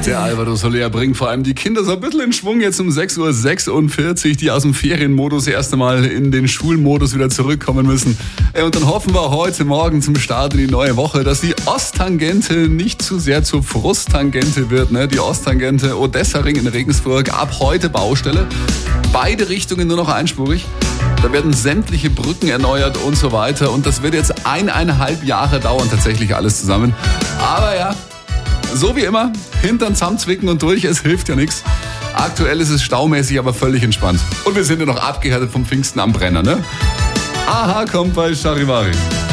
Der Alvaro Soler bringt vor allem die Kinder so ein bisschen in Schwung jetzt um 6.46 Uhr, die aus dem Ferienmodus erst einmal in den Schulmodus wieder zurückkommen müssen. Und dann hoffen wir heute Morgen zum Start in die neue Woche, dass die Osttangente nicht zu sehr zur Frusttangente wird. Ne? Die Osttangente Odessa-Ring in Regensburg, ab heute Baustelle. Beide Richtungen nur noch einspurig. Da werden sämtliche Brücken erneuert und so weiter. Und das wird jetzt 1,5 Jahre dauern, tatsächlich alles zusammen. Aber ja, so wie immer, Hintern zusammenzwicken und durch, es hilft ja nichts. Aktuell ist es staumäßig, aber völlig entspannt. Und wir sind ja noch abgehärtet vom Pfingsten am Brenner, ne? Aha, kommt bei Charivari.